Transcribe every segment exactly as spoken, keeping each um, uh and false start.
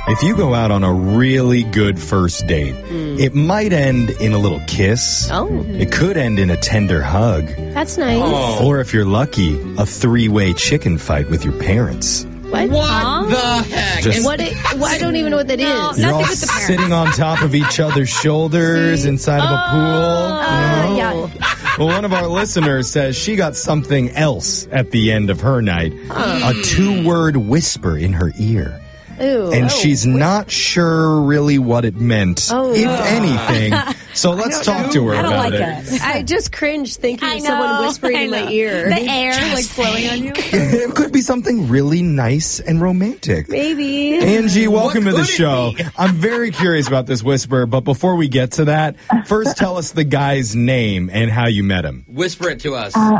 If you go out on a really good first date, mm. it might end in a little kiss. Oh. It could end in a tender hug. That's nice. Oh. Or if you're lucky, a three-way chicken fight with your parents. What? What huh? the heck? Just, what it, well, I don't even know what that no, is. You're Nothing all with the parents. sitting on top of each other's shoulders inside of a pool. Oh, you know? yeah. Well, one of our listeners says she got something else at the end of her night. Huh. A two-word whisper in her ear. Ooh. And Oh. she's not sure really what it meant, Oh. if anything. So let's talk to her I don't about like it. it. I just cringed thinking I of know, someone whispering I in my know. ear. The air like blowing on you. It could be something really nice and romantic. Maybe. Angie, welcome to What the could it show. be? I'm very curious about this whisper, but before we get to that, first tell us the guy's name and how you met him. Whisper it to us. Uh,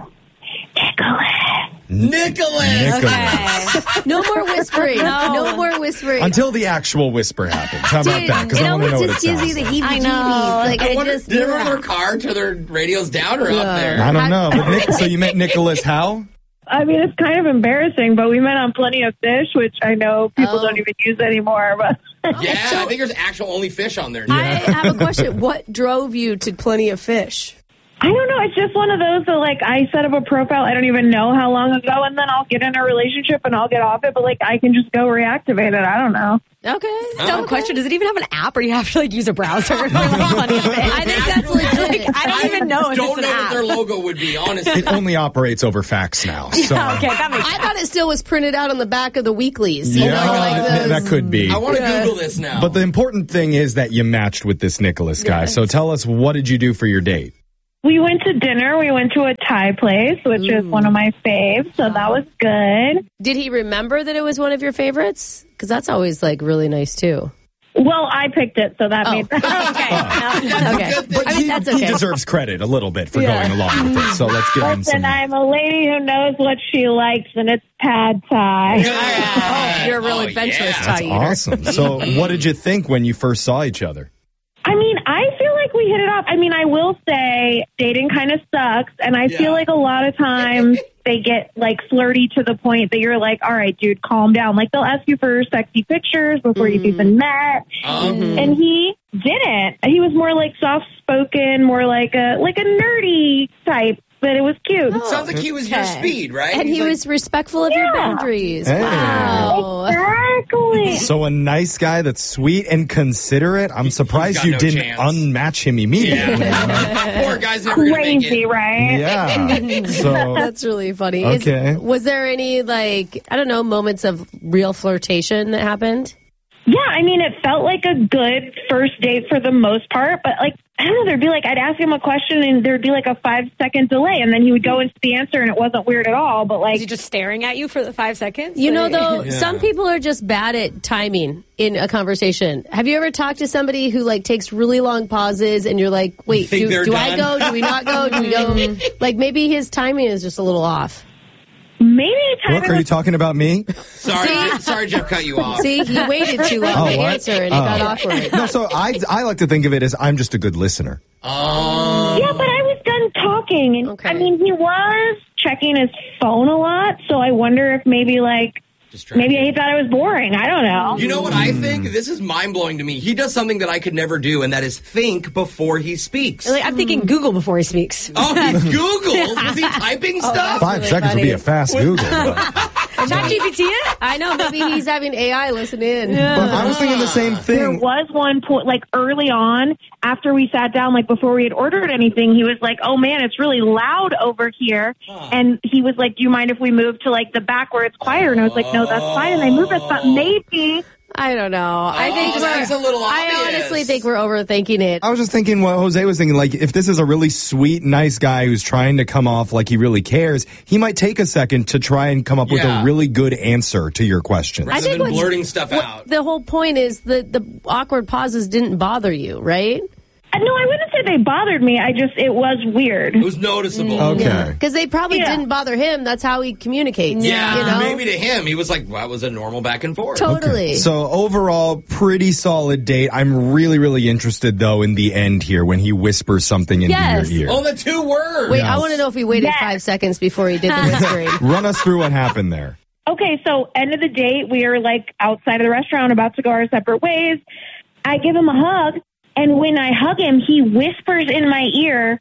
Nicholas. Nicholas. No more whispering. No. No more whispering. Until the actual whisper happens. How about Dude, that? Because it I want to always know what it just gives sounds you the like. heebie-jeebies. I know. Like, I I, wonder, just... did everyone in their car turn their radios down or Yeah. up there? I don't know. But Nick, so you met Nicholas how? I mean, it's kind of embarrassing, but we met on Plenty of Fish, which I know people Oh. don't even use anymore. But Yeah, I think there's actual only fish on there. I have a question. What drove you to Plenty of Fish? I don't know. It's just one of those that, like, I set up a profile. I don't even know how long ago, and then I'll get in a relationship and I'll get off it. But, like, I can just go reactivate it. I don't know. Okay. Dumb okay. question. Does it even have an app, or do you have to like use a browser? I I think that's legit. I don't even know if don't it's an know app. what their logo would be, honestly. It only operates over fax now. So. Yeah, okay, that makes I sense. thought it still was printed out on the back of the weeklies. You Yeah, know, like that, those- that could be. I want to Yeah. Google this now. But the important thing is that you matched with this Nicholas guy. Yes. So tell us, what did you do for your date? We went to dinner. We went to a Thai place, which is Ooh. one of my faves. So that was good. Did he remember that it was one of your favorites? Because that's always like really nice too. Well, I picked it, so that Oh. made sense. Okay. Okay. But I mean, he, that's he okay. deserves credit a little bit for Yeah. going along with it. So let's give him Listen, some. I'm a lady who knows what she likes, and it's pad Thai. Oh, you're a real Oh, adventurous yeah. Thai eater. Awesome. So what did you think when you first saw each other? I mean, I feel like we hit it off. I mean, I will say dating kind of sucks, and I Yeah. feel like a lot of times they get like flirty to the point that you're like, all right, dude, calm down. Like they'll ask you for sexy pictures before you've even met, Um, and he didn't. He was more like soft spoken, more like a like a nerdy type. But it was cute. sounds like he was your Okay. speed, right? And He's he like, was respectful of your Yeah. boundaries. Hey. Wow. Exactly. So a nice guy that's sweet and considerate. I'm surprised got you no didn't chance. unmatch him immediately. yeah. Poor guy's never going to make Crazy, it. right? Yeah. So That's really funny. Is- Okay. was there any, like, I don't know, moments of real flirtation that happened? Yeah, I mean, it felt like a good first date for the most part, but like, I don't know, there'd be like, I'd ask him a question and there'd be like a five second delay and then he would go into the answer and it wasn't weird at all, but Is like, he just staring at you for the five seconds? You know, Like- though, Yeah. some people are just bad at timing in a conversation. Have you ever talked to somebody who, like, takes really long pauses and you're like, wait, think do, they're do I done? go? Do we not go? Do we go? Like, maybe his timing is just a little off. maybe Brooke, timing are you was, talking about me? Sorry, sorry, Jeff, cut you off. See, he waited too long Oh, to what? answer and it Oh. got awkward. No, so I I like to think of it as I'm just a good listener. Um, yeah, but I was done talking and Okay. I mean, he was checking his phone a lot, so I wonder if maybe like, distracted. maybe he thought I was boring. I don't know. You know what I think? This is mind-blowing to me. He does something that I could never do, and that is think before he speaks. Like, I'm thinking Google before he speaks. Oh, he Googles? Was he typing stuff? Five really seconds would be funny. a fast Google. But, Chat G P T it? I know, maybe he's having A I listen in. but I was thinking the same There thing. was one point, like early on, after we sat down, like before we had ordered anything, he was like, "Oh man, it's really loud over here," and he was like, "Do you mind if we move to like the back where it's quieter?" And I was like, "No, that's fine." And I moved. I thought maybe. I don't know. I Oh, think that's we're, a little I obvious. honestly think we're overthinking it. I was just thinking what Jose was thinking, like, if this is a really sweet, nice guy who's trying to come off like he really cares, he might take a second to try and come up with Yeah. a really good answer to your question. Rather think than what's- blurting stuff What- out. the whole point is that the awkward pauses didn't bother you, right? Uh, No, I wouldn't say they bothered me. I just, it was weird. It was noticeable. Okay. Because they probably Yeah. didn't bother him. That's how he communicates. Yeah, you know? maybe to him, he was like, well, that was a normal back and forth. Totally. So overall, pretty solid date. I'm really, really interested, though, in the end here when he whispers something into Yes. your ear. Oh, the two words. Wait, Yeah. I want to know if he waited Yes. five seconds before he did the whispering. Run us through what happened there. Okay, so end of the date, we are like outside of the restaurant, about to go our separate ways. I give him a hug, and when I hug him, he whispers in my ear,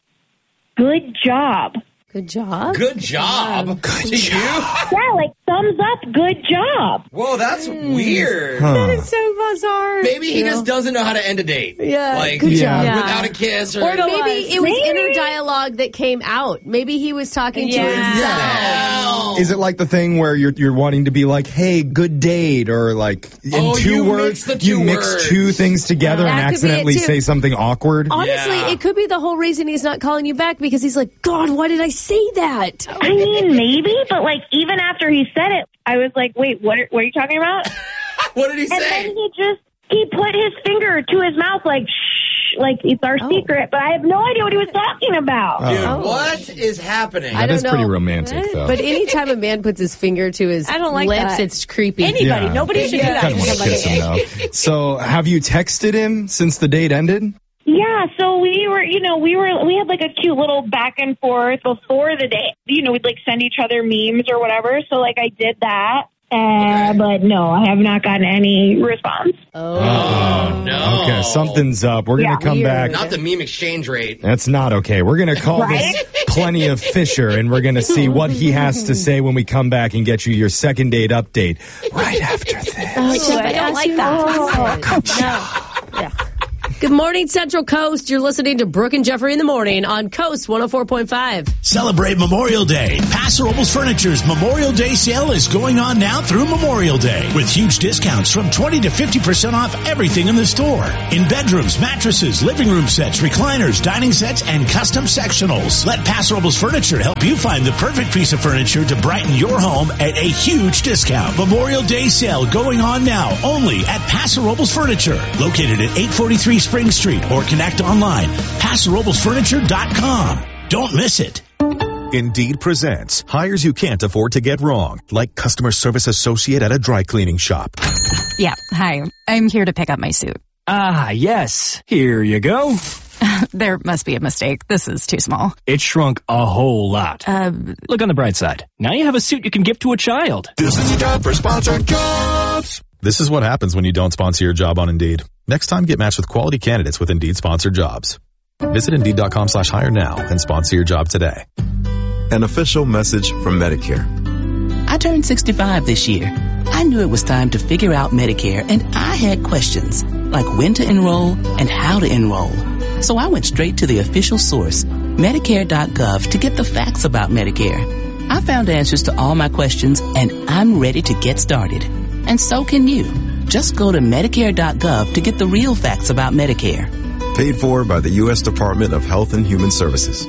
"Good job." Good job. Good job. Good to job. you? Yeah, like thumbs up, good job. Whoa, that's weird. Huh. That is so bizarre. Maybe he You just know? doesn't know how to end a date. Yeah, Like, good job. job. without a kiss. Or, Or maybe it was Maybe. inner dialogue that came out. Maybe he was talking to Yeah. himself. Hell. Is it like the thing where you're you're wanting to be like, hey, good date, or like in Oh, two you words, mix the you two mix words. two things together That and could be it, accidentally too. say something awkward? Honestly, Yeah. it could be the whole reason he's not calling you back because he's like, God, why did I say that? I mean, maybe, but like even after he said it, I was like, wait, what are, what are you talking about? What did he And say? then he just, he put his finger to his mouth like, shh, like it's our Oh. secret, but I have no idea what he was talking about. Dude, Oh. what is happening? I That don't is know. pretty romantic, though. But anytime a man puts his finger to his I don't like lips, that. it's creepy. Anybody. Yeah. Nobody should do Yeah. that Kind to of want to somebody. kiss him, though. So, have you texted him since the date ended? Yeah, so we were, you know, we were, we had like a cute little back and forth before the date. You know, we'd like send each other memes or whatever. So like I did that. Uh, but no, I have not gotten any response. Oh. Oh, no. Okay, something's up. We're Yeah, going to come weird. back. Not the meme exchange rate. That's not okay. We're going to call Right? this Plenty of Fisher, and we're going to see what he has to say when we come back and get you your second date update right after this. Oh, Ooh, Jeff, I don't asked like you that. not. No. Yeah. Good morning, Central Coast. You're listening to Brooke and Jeffrey in the morning on Coast one oh four point five. Celebrate Memorial Day. Paso Robles Furniture's Memorial Day sale is going on now through Memorial Day with huge discounts from twenty to fifty percent off everything in the store. In bedrooms, mattresses, living room sets, recliners, dining sets, and custom sectionals. Let Paso Robles Furniture help you find the perfect piece of furniture to brighten your home at a huge discount. Memorial Day sale going on now only at Paso Robles Furniture, located at eight forty-three Spring Street, or connect online, paso robles furniture dot com. Don't miss it. Indeed presents hires you can't afford to get wrong, like customer service associate at a dry cleaning shop. Yeah, hi. I'm here to pick up my suit. Ah, yes. Here you go. There must be a mistake. This is too small. It shrunk a whole lot. Uh, Look on the bright side. Now you have a suit you can give to a child. This is your job for sponsored jobs. This is what happens when you don't sponsor your job on Indeed. Next time, get matched with quality candidates with Indeed sponsored jobs. Visit Indeed.com slash hire now and sponsor your job today. An official message from Medicare. I turned sixty-five this year. I knew it was time to figure out Medicare, and I had questions, like when to enroll and how to enroll. So I went straight to the official source, Medicare dot gov, to get the facts about Medicare. I found answers to all my questions, and I'm ready to get started. And so can you. Just go to Medicare dot gov to get the real facts about Medicare. Paid for by the U S Department of Health and Human Services.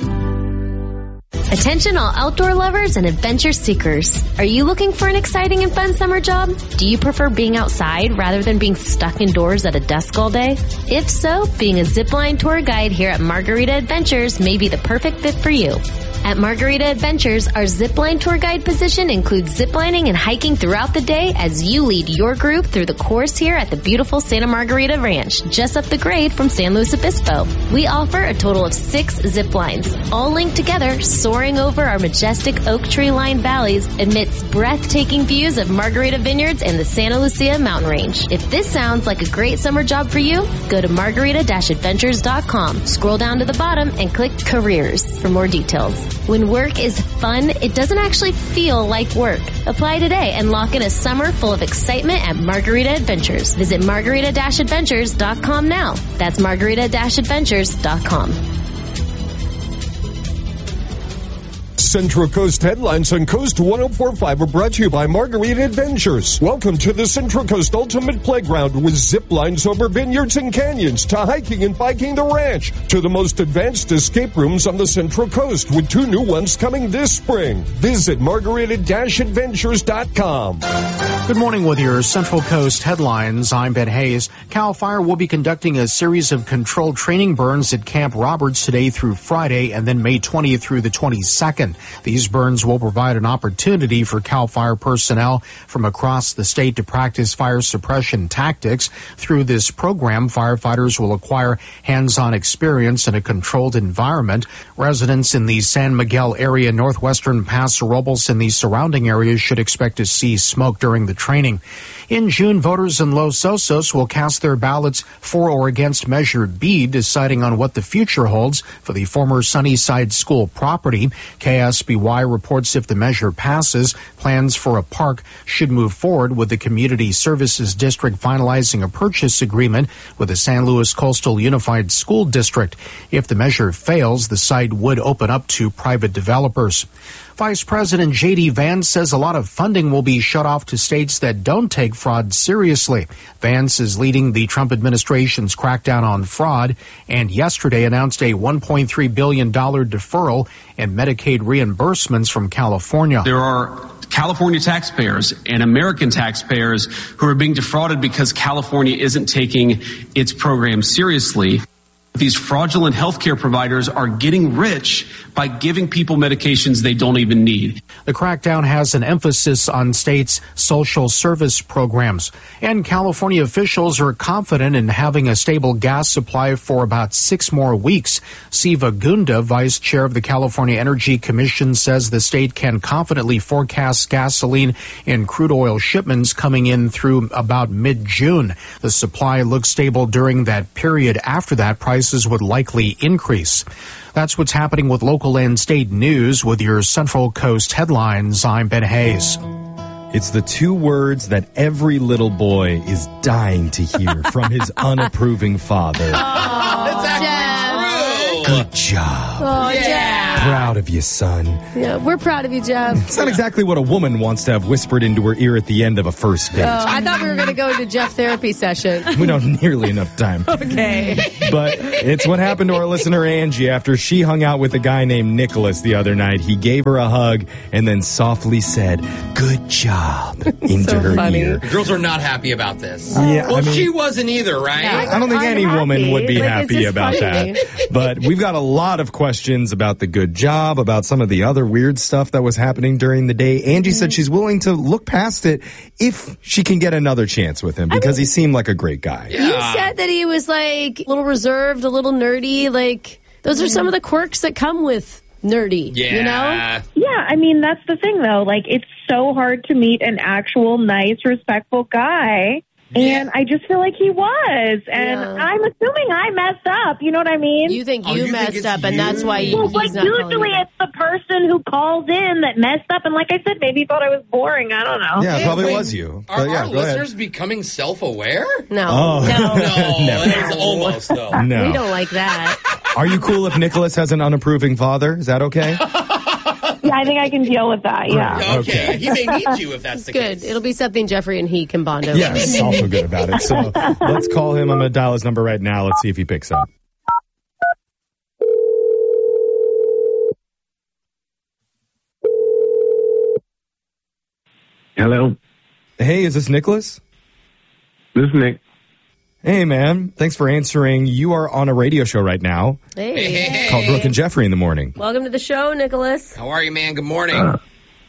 Attention all outdoor lovers and adventure seekers. Are you looking for an exciting and fun summer job? Do you prefer being outside rather than being stuck indoors at a desk all day? If so, being a zipline tour guide here at Margarita Adventures may be the perfect fit for you. At Margarita Adventures, our zipline tour guide position includes ziplining and hiking throughout the day as you lead your group through the course here at the beautiful Santa Margarita Ranch, just up the grade from San Luis Obispo. We offer a total of six zip lines, all linked together, soaring over our majestic oak tree-lined valleys amidst breathtaking views of Margarita Vineyards and the Santa Lucia mountain range. If this sounds like a great summer job for you, go to margarita dash adventures dot com, scroll down to the bottom, and click Careers for more details. When work is fun, it doesn't actually feel like work. Apply today and lock in a summer full of excitement at Margarita Adventures. Visit margarita dash adventures dot com now. That's margarita dash adventures dot com. Central Coast headlines on Coast one oh four point five are brought to you by Margarita Adventures. Welcome to the Central Coast Ultimate Playground with zip lines over vineyards and canyons, to hiking and biking the ranch, to the most advanced escape rooms on the Central Coast with two new ones coming this spring. Visit margarita dash adventures dot com. Good morning with your Central Coast headlines. I'm Ben Hayes. CAL FIRE will be conducting a series of controlled training burns at Camp Roberts today through Friday and then May twentieth through the twenty-second. These burns will provide an opportunity for CAL FIRE personnel from across the state to practice fire suppression tactics. Through this program, firefighters will acquire hands-on experience in a controlled environment. Residents in the San Miguel area, northwestern Paso Robles, and the surrounding areas should expect to see smoke during the training. In June, voters in Los Osos will cast their ballots for or against Measure B, deciding on what the future holds for the former Sunnyside School property. K S B Y reports if the measure passes, plans for a park should move forward, with the Community Services District finalizing a purchase agreement with the San Luis Coastal Unified School District. If the measure fails, the site would open up to private developers. Vice President J D. Vance says a lot of funding will be shut off to states that don't take fraud seriously. Vance is leading the Trump administration's crackdown on fraud and yesterday announced a one point three billion dollars deferral in Medicaid reimbursements from California. There are California taxpayers and American taxpayers who are being defrauded because California isn't taking its program seriously. These fraudulent healthcare providers are getting rich by giving people medications they don't even need. The crackdown has an emphasis on states' social service programs. And California officials are confident in having a stable gas supply for about six more weeks. Siva Gunda, vice chair of the California Energy Commission, says the state can confidently forecast gasoline and crude oil shipments coming in through about mid-June. The supply looks stable during that period. After that, prices would likely increase. That's what's happening with local and state news. With your Central Coast headlines, I'm Ben Hayes. It's the two words that every little boy is dying to hear from his unapproving father. Oh, Good job. Oh, yeah. Proud of you, son. Yeah, we're proud of you, Jeff. It's not exactly what a woman wants to have whispered into her ear at the end of a first date. Oh, I thought we were going to go to Jeff therapy session. We don't have nearly enough time. Okay. But it's what happened to our listener Angie after she hung out with a guy named Nicholas the other night. He gave her a hug and then softly said, "Good job," into So her funny. ear. The girls are not happy about this. Yeah, well, I mean- she wasn't either, right? Yeah. I don't think I'm any happy. woman would be Like, it's happy just about funny. that. But we've got a lot of questions about the good job, about some of the other weird stuff that was happening during the day. Angie said she's willing to look past it if she can get another chance with him because he seemed like a great guy. You said that he was like a little reserved, a little nerdy. Like, those are some of the quirks that come with nerdy. Yeah. You know? Yeah, I mean, that's the thing, though. Like, it's so hard to meet an actual, nice, respectful guy. And I just feel like he was. And Yeah. I'm assuming I messed up. You know what I mean? You think Oh, you, you think messed it's up, and you? that's why you, well, he's like, not calling usually you. it's the person who calls in that messed up. And like I said, maybe he thought I was boring. I don't know. Yeah, it probably wait, was you. Are But yeah, our go ahead. listeners becoming self-aware? No. Oh. No. No, Never. that was almost, though. No. We don't like that. Are you cool if Nicholas has an unapproving father? Is that okay? Yeah, I think I can deal with that. Yeah. Okay. Okay. He may need you if that's the Good. case. It'll be something Jeffrey and he can bond over. Yes, he's also good about it. So let's call him. I'm going to dial his number right now. Let's see if he picks up. Hello, Hey, is this Nicholas? this is Nick. Hey, man. Thanks for answering. You are on a radio show right now Hey. Hey. called Brooke and Jeffrey in the Morning. Welcome to the show, Nicholas. How are you, man? Good morning. Uh,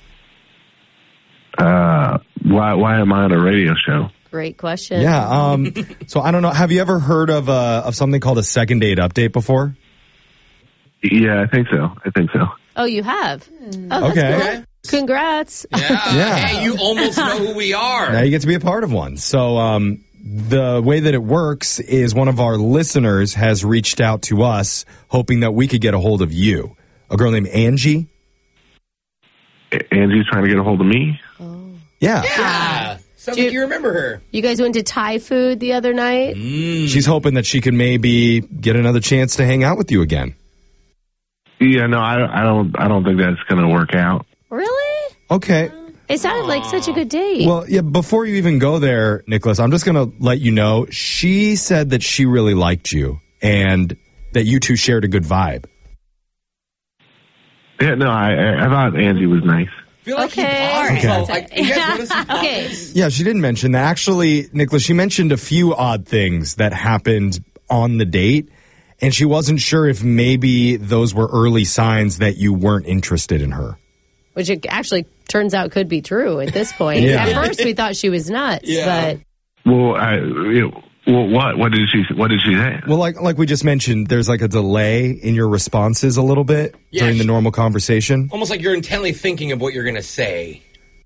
uh, why why am I on a radio show? Great question. Yeah. Um. So I don't know. Have you ever heard of uh, of something called a second date update before? Yeah, I think so. I think so. Oh, you have? Oh, that's Okay. cool. Congrats. Yeah. Yeah. Hey, you almost know who we are. Now you get to be a part of one. So um, the way that it works is one of our listeners has reached out to us, hoping that we could get a hold of you. A girl named Angie. A- Angie's trying to get a hold of me. Yeah. Yeah. Sounds Do you- like you remember her. You guys went to Thai food the other night? Mm. She's hoping that she can maybe get another chance to hang out with you again. Yeah, no, I, I don't. I don't think that's going to work out. Really? Okay. It sounded like such a good date. Well, yeah, before you even go there, Nicholas, I'm just going to let you know, she said that she really liked you and that you two shared a good vibe. Yeah, no, I I I thought Angie was nice. feel like Okay. he paused. Okay. So, like, you guys notice he paused? Okay. Yeah, she didn't mention that. Actually, Nicholas, she mentioned a few odd things that happened on the date, and she wasn't sure if maybe those were early signs that you weren't interested in her. Which it actually turns out could be true at this point. Yeah. At first, we thought she was nuts, Yeah. but Well, I, you know, well, what? What did she? What did she say? Well, like like we just mentioned, there's like a delay in your responses a little bit Yeah, during the she- normal conversation. Almost like you're intently thinking of what you're going to say.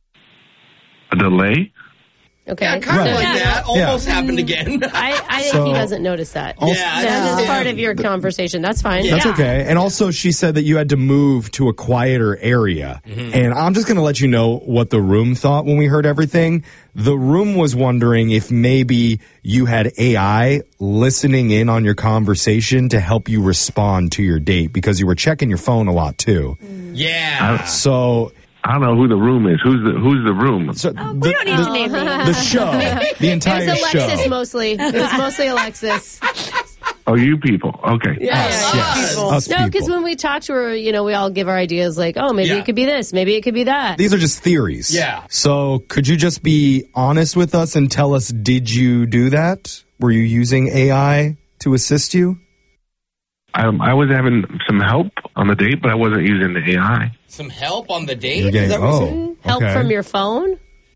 A delay? okay. Yeah, kind Right. of like Yeah. that. Almost happened again. I, I think So- he doesn't notice that. Also- yeah, That is yeah. part of your conversation. That's fine. Yeah. That's okay. And also, she said that you had to move to a quieter area. Mm-hmm. And I'm just going to let you know what the room thought when we heard everything. The room was wondering if maybe you had A I listening in on your conversation to help you respond to your date because you were checking your phone a lot too. Yeah. So. I don't know who the room is. Who's the Who's the room? So Oh, we don't need to name names. the show, the entire It was Alexis show. mostly. It was mostly Alexis. Oh, you people. Okay. Yeah, Us, yeah, yes. people. Us No, because people. when we talk to her, you know, we all give our ideas like, oh, maybe Yeah. it could be this, maybe it could be that. These are just theories. Yeah. So could you just be honest with us and tell us, did you do that? Were you using A I to assist you? Um, I was having some help on the date, but I wasn't using the A I. Some help on the You're date? Is getting- that what you're oh, saying? Help okay. from your phone?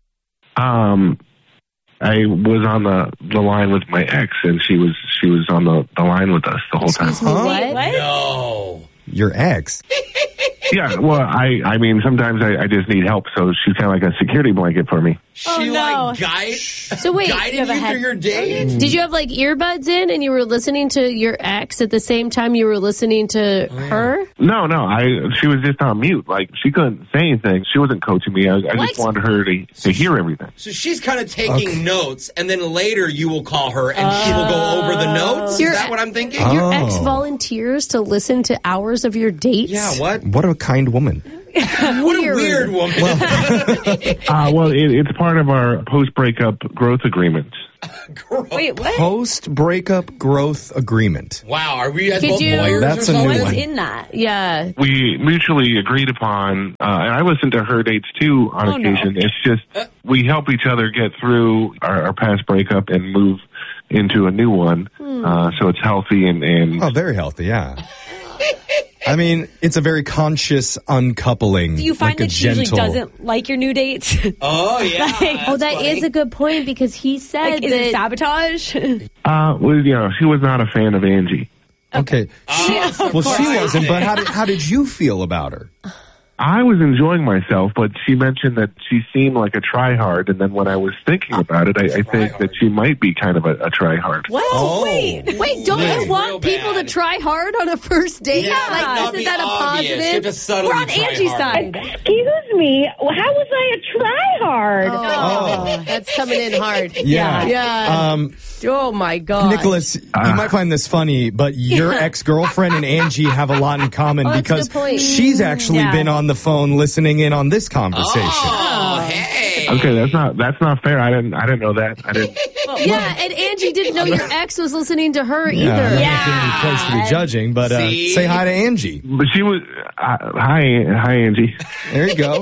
Um, I was on the the line with my ex, and she was she was on the, the line with us the whole time. Excuse me, Huh? what? What? No. Your ex. Yeah, well, I I mean, sometimes I, I just need help, so she's kind of like a security blanket for me. She Oh, no. like guide, So wait, guided you have a you head- through your date? Did you have like earbuds in and you were listening to your ex at the same time you were listening to her? No, no, I she was just on mute. Like she couldn't say anything. She wasn't coaching me. I, I just What? wanted her to to hear everything. So she's kind of taking Okay. notes, and then later you will call her, and she will go over the notes? Your- Is that what I'm thinking? Oh. Your ex volunteers to listen to hours of your dates? Yeah, what? What a kind woman. What a weird woman. Uh, well, it, it's part of our post breakup growth agreement. Wait, what? Post breakup growth agreement. Wow, are we guys Could both you- lawyers That's or a new something? What one. is in that? Yeah. We mutually agreed upon, uh, and I listen to her dates too on Oh, no. occasion. It's just we help each other get through our, our past breakup and move into a new one. Uh, so it's healthy and, and Oh, very healthy, yeah. I mean, it's a very conscious uncoupling. Do you find like a that she usually gentle- doesn't like your new dates? Oh, yeah. Like- Oh, that is a good point because he said Like, is that. it sabotage? uh, well, you know, she was not a fan of Angie. Okay. Oh, Well, she surprising. wasn't, but how did, how did you feel about her? I was enjoying myself, but she mentioned that she seemed like a tryhard, and then when I was thinking about it, I, I think that she might be kind of a, a tryhard. What? Oh. Wait, wait, don't That's you want real people bad. to try hard on a first date? Yeah, like, not isn't be that a obvious. You have positive? to subtly We're on try Angie's hard. side. Excuse me, how was I a tryhard? Oh, that's coming in hard. Yeah. Yeah. Um, Oh, my God. Nicholas, Ah. you might find this funny, but your ex-girlfriend and Angie have a lot in common Oh, that's a because good point. she's actually Yeah. been on the phone listening in on this conversation. Oh, hey. Okay, that's not that's not fair. I didn't I didn't know that. I didn't. Yeah, and Angie didn't know your ex was listening to her Yeah, I don't either. think any place to be judging, but uh, See? say hi to Angie. But she was. Uh, hi, hi, Angie. There you go.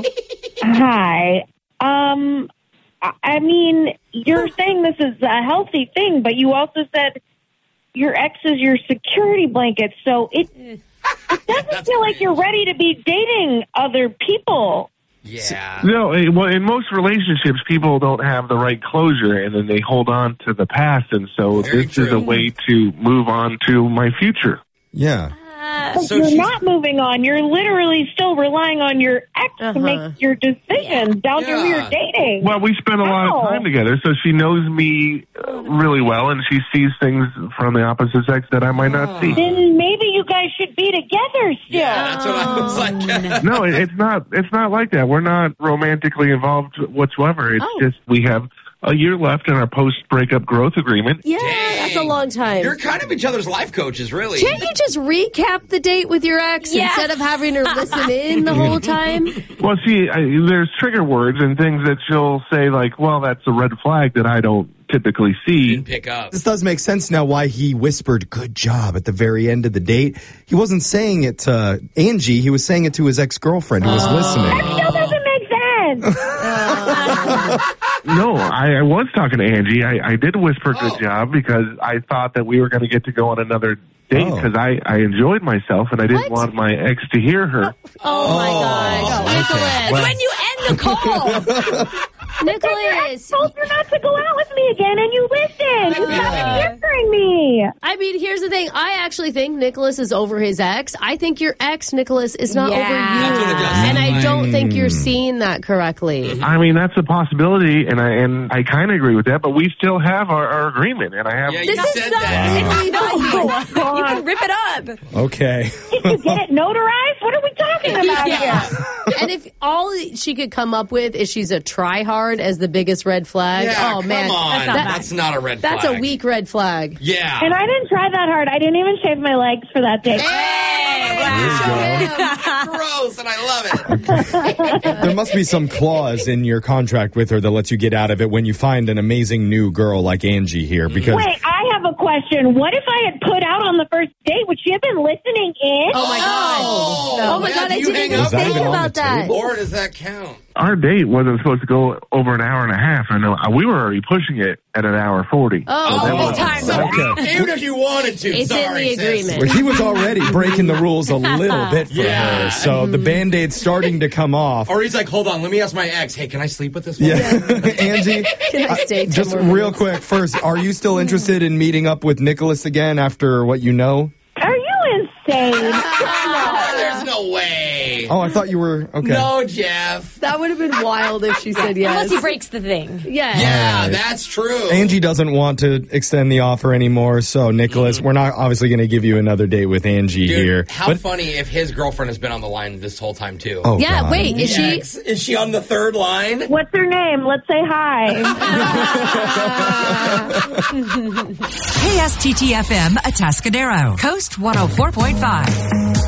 Hi. Um, I I mean, you're saying this is a healthy thing, but you also said your ex is your security blanket, so it, it doesn't feel like you're ready to be dating other people. Yeah. No, eh, well, in most relationships, people don't have the right closure, and then they hold on to the past, and so Very this is true. a way to move on to my future. Yeah. But So you're she's- not moving on. You're literally still relying on your ex Uh-huh. to make your decisions down to who Yeah. you're dating. Well, we spend a lot How? of time together, so she knows me uh, really well, and she sees things from the opposite sex that I might not see. Then maybe you guys should be together still. Yeah, that's what I was like. No, it, it's not. It's not like that. We're not romantically involved whatsoever. It's Oh. just we have a year left in our post-breakup growth agreement. Yeah, that's a long time. You're kind of each other's life coaches, really. Can't you just recap the date with your ex Yeah. instead of having her listen in the whole time? Well, see, I, there's trigger words and things that she'll say like, "Well, that's a red flag that I don't typically see." Didn't pick up. This does make sense now why he whispered "good job" at the very end of the date. He wasn't saying it to Angie, he was saying it to his ex-girlfriend who was listening. That still doesn't make sense. again. No, I, I was talking to Angie. I, I did whisper good job because I thought that we were going to get to go on another date because Oh. I, I enjoyed myself and I didn't What? want my ex to hear her. Oh, my gosh. okay. Well- When you end the call. Nicholas. I told you not to go out with me again, and you listened. You stopped answering me. I mean, here's the thing. I actually think Nicholas is over his ex. I think your ex, Nicholas, is not Yeah. over That's what it you. does And I sound don't think Mm. you're seeing that correctly. I mean, that's a possibility, and I and I kind of agree with that. But we still have our, our agreement, and I have. Yeah, you This is said not that. really nice. You can rip it up. Okay. Did you get it notarized? What are we talking about here? And if all she could come up with is she's a tryhard as the biggest red flag, Yeah, oh come man, on. that- That's not a red that's flag. a weak red flag. Yeah. And I didn't try that hard. I didn't even shave my legs for that date. Gross, and I love it. There must be some clause in your contract with her that lets you get out of it when you find an amazing new girl like Angie here. Because Wait, I have a question. What if I had put out on the first date? Would she have been listening in? Oh my god. Oh, Oh my man, god, I do you didn't hang even up Was that think even on about the that. table? Or does that count? Our date wasn't supposed to go over an hour and a half. I know we were already pushing it at an hour forty. Oh, So that Oh, was- time. Okay. Even if you wanted to. It's in sorry, the sis. agreement. Well, he was already breaking the rules a little bit for Yeah. her. So the Band-Aid's starting to come off. Or he's like, hold on, let me ask my ex. Hey, can I sleep with this one? Yeah. Angie, Can I stay uh, just ten more real minutes? quick first, are you still interested in meeting up with Nicholas again after what you know? Are you insane? There's no way. Oh, I thought you were, okay. No, Jeff. That would have been wild if she said yes. Unless he breaks the thing. Yeah. Yeah, Alright. that's true. Angie doesn't want to extend the offer anymore, so Nicholas, we're not obviously going to give you another date with Angie Dude, here. how But- funny if his girlpline has been on the line this whole time, too. Oh, Yeah, God. wait, is she? Ex, is she on the third line? What's her name? Let's say hi. K S T T F M Atascadero, Coast one oh four point five.